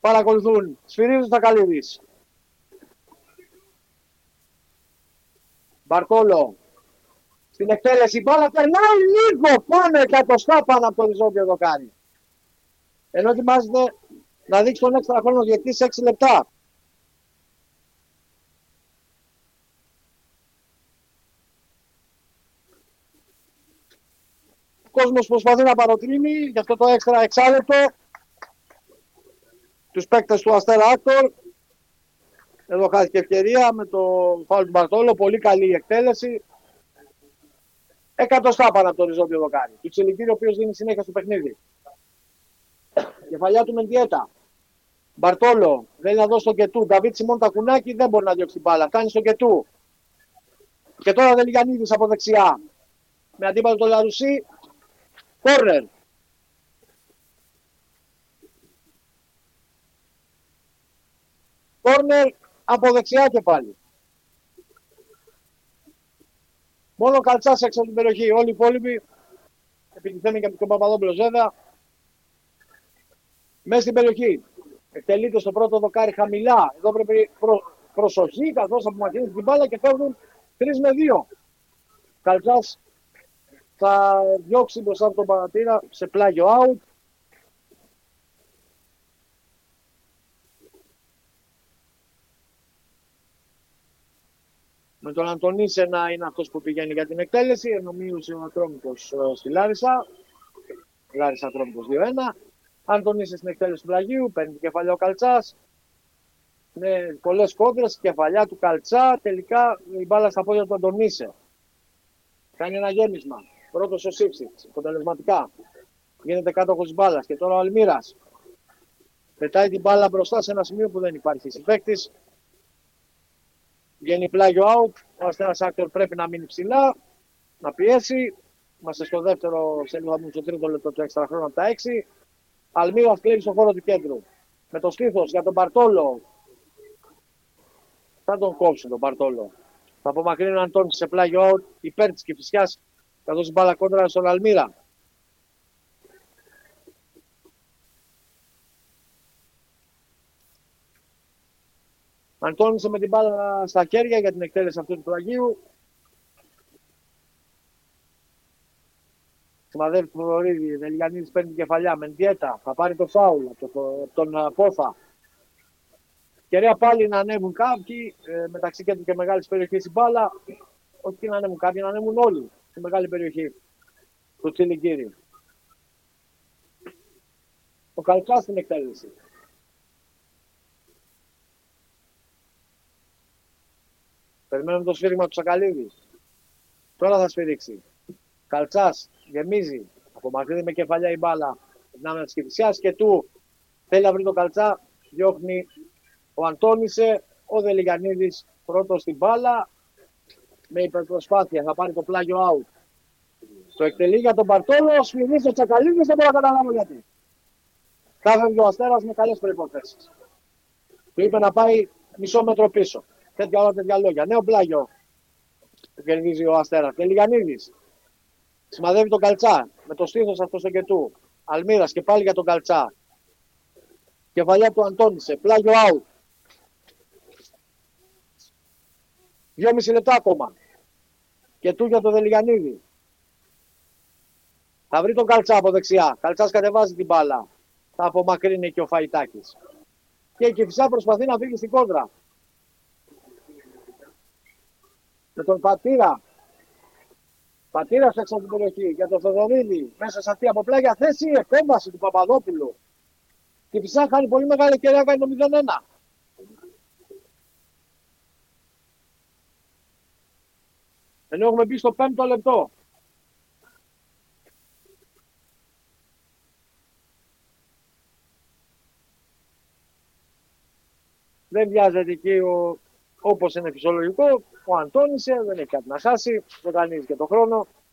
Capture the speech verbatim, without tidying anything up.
παρακολουθούν. Σφυρίζουν τα Καλίδης. Μπαρτόλο. Στην εκτέλεση μπάλα περνάει λίγο πάνω, εκατοστά πάνω από το οριζόντιο δοκάρι. Ενώ ετοιμάζεται να δείξει τον έξτρα χρόνο γιατί σε έξι λεπτά. Ο κόσμος προσπαθεί να παροτρύνει γι' αυτό το έξτρα εξάλεπτο τους παίκτες του Αστέρα Άκτορ. Εδώ χάθηκε ευκαιρία με το φάουλ του Μπαρτόλο. Πολύ καλή η εκτέλεση. Εκατοστά πάνω από το οριζόντιο δοκάρι. Του Τσιλικύρη, ο οποίος δίνει συνέχεια στο παιχνίδι. Κεφαλιά του Μεντιέτα. Μπαρτόλο θέλει να δώσει στον Κετού. Νταβίτ Σιμών Τακουνάκη δεν μπορεί να διώξει την μπάλα. Φτάνει στον Κετού. Και τώρα Δελιγιαννίδης από δεξιά. Με αντίπαλο το Λαρουσί. Κόρνερ. Κόρνερ από δεξιά και πάλι. Μόνο Καλτσάς έξω από την περιοχή. Όλοι οι υπόλοιποι επιτιθέμενοι και από τον Παπαδόπουλο Ζέδα. Μέσα στην περιοχή. Εκτελείται στο πρώτο δοκάρι χαμηλά. Εδώ πρέπει προ... προσοχή καθώς απομακρύνει την μπάλα και φεύγουν τρεις με δύο. Καλτσάς θα διώξει μπροστά από τον παρατήρα σε πλάγιο out. Με τον Αντωνίσε να είναι αυτός που πηγαίνει για την εκτέλεση, ενώ μείωσε ο Ατρόμητος στη Λάρισα. Λάρισα Ατρόμητος δύο ένα. Αντωνίσε στην εκτέλεση του πλαγίου, παίρνει την κεφαλιά ο Καλτσάς. Με πολλές κόντρες, κεφαλιά του Καλτσά, τελικά η μπάλα στα πόδια του Αντωνίσε. Κάνει ένα γέμισμα. Πρώτος ο Σίψιτς, αποτελεσματικά. Γίνεται κάτοχος της μπάλας και τώρα ο Αλμύρας. Πετάει την μπάλα μπροστά σε ένα σημείο που δεν υπάρχει συμπαίκτης. Βγαίνει πλάγιο out. Ο Αστέρας Άκτορ πρέπει να μείνει ψηλά, να πιέσει. Είμαστε στο δεύτερο, σε λίγο θα μπούμε στο τρίτο λεπτό του έξτρα χρόνο από τα έξι. Αλμύρας κλέβει στον χώρο του κέντρου. Με το στήθος για τον Μπαρτόλο. Θα τον κόψει τον Μπαρτόλο. Θα απομακρύνει ο Αντώνης σε πλάγιο out υπέρ της Κηφισιάς. Θα δώσει μπάλα κόντρα στον Αλμύρα. Αντώνησε με την μπάλα στα χέρια για την εκτέλεση αυτού του πλαγίου. Συμμαδεύει του Θοδωρίδη. Δελιγιαννίδης παίρνει την κεφαλιά. Μεντιέτα. Θα πάρει το φάουλ από το, τον Πόθα. Ευκαιρία πάλι να ανέβουν κάποιοι. Ε, μεταξύ κέντρου και μεγάλης περιοχής η μπάλα. Όχι να ανέβουν κάποιοι, να ανέβουν όλοι στη μεγάλη περιοχή του Τσιλικύρη. Ο Καλτσάς στην εκτέλεση. Περιμένουμε το σφύριγμα του Σακαλίδη. Τώρα θα σφυρίξει. Καλτσάς γεμίζει. Απομακρύνει με κεφαλιά η μπάλα. Δυνάμει της Κηφισιάς και του θέλει να βρει τον Καλτσά. Διώχνει ο Αντώνησε. Ο Δελιγιαννίδης πρώτος στην μπάλα. Με υπερπροσπάθεια θα πάρει το πλάγιο out. Το εκτελεί για τον Μπαρτόλο. Σφυρίζει ο Τσακαλίδης. Δεν μπορώ να καταλάβω γιατί. Κάθεται ο Αστέρας με καλές προϋποθέσεις. Του είπε να πάει μισό μέτρο πίσω. Τέτοια όλα τέτοια λόγια. Νέο πλάγιο που κερδίζει ο Αστέρας. Και Λιγιαννίδης. Σημαδεύει τον Καλτσά. Με το στήθος αυτό στο κετού. Αλμύρας και πάλι για τον Καλτσά. Κεφαλιά του Αντώνησε. Πλάγιο out. Δυόμιση λεπτά ακόμα. Και του για τον Δελιγιαννίδη. Θα βρει τον Καλτσά από δεξιά. Καλτσάς κατεβάζει την μπάλα. Θα απομακρύνει και ο Φαϊτάκης. Και η Κηφισιά προσπαθεί να φύγει στην κόντρα. Με τον Πατήρα. Πατήρα έξω από την περιοχή. Για τον Θοδωρίδη. Μέσα σε αυτή από πλάγια θέση. Επέμβαση του Παπαδόπουλου. Και φυσικά κάνει πολύ μεγάλη ευκαιρία. Κάνει το μηδέν ένα. Ενώ έχουμε μπει στο πέμπτο λεπτό. Δεν βιάζεται εκεί ο, όπως είναι φυσιολογικό. Ο Αντώνησε δεν έχει κάτι να χάσει. Δεν κανείς και το χρόνο.